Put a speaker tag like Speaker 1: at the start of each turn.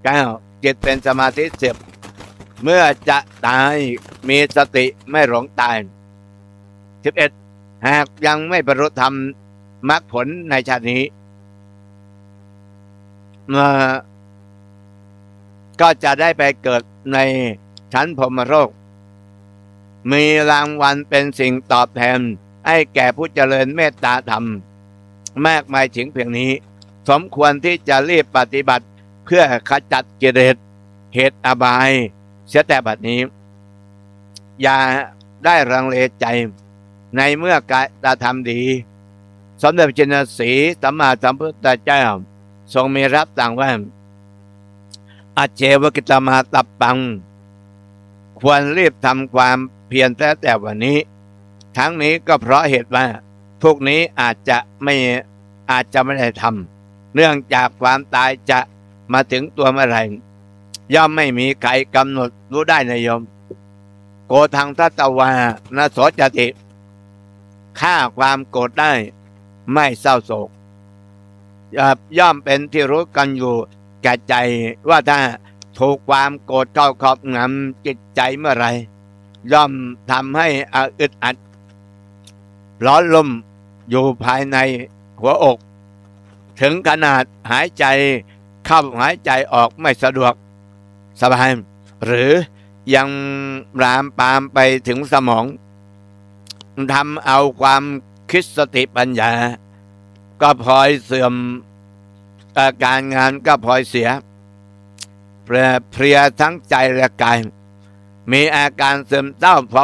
Speaker 1: 9จิตเป็นสมาธิ10เมื่อจะตายมีสติไม่หลงตาย11หากยังไม่บรรลุธรรมมรรคผลในชาตินี้ก็จะได้ไปเกิดในชั้นพรหมโลกมีรางวัลเป็นสิ่งตอบแทนให้แก่ผู้เจริญเมตตาธรรมมากมายถึงเพียงนี้สมควรที่จะรีบปฏิบัติเพื่อขจัดกิเลสเหตุอบายเสียแต่บัดนี้อย่าได้รังเลใจในเมื่อกระทำดีสมเด็จพระจินสีสัมมาสัมพุทธเจ้าทรงมีรับสั่งว่าอาเจวกิตมาตับปังควรรีบทำความเพียรแต่วันนี้ทั้งนี้ก็เพราะเหตุว่าพวกนี้อาจจะไม่ได้ทำเนื่องจากความตายจะมาถึงตัวเมื่อไหร่ย่อมไม่มีใครกำหนดรู้ได้นะโยมโกทังทัตวานโสจติฆ่าความโกรธได้ไม่เศร้าโศกย่อมเป็นที่รู้กันอยู่แก่ใจว่าถ้าถูกความโกรธเข้าครอบงำจิตใจเมื่อไรย่อมทำให้อึดอัดร้อนลมอยู่ภายในหัวอกถึงขนาดหายใจเข้าหายใจออกไม่สะดวกสบายหรือยังลามปามไปถึงสมองทำเอาความคิดสติปัญญาก็พลอยเสื่อมการงานก็พลอยเสียเพลียทั้งใจและกายมีอาการซึมเศร้าเพราะ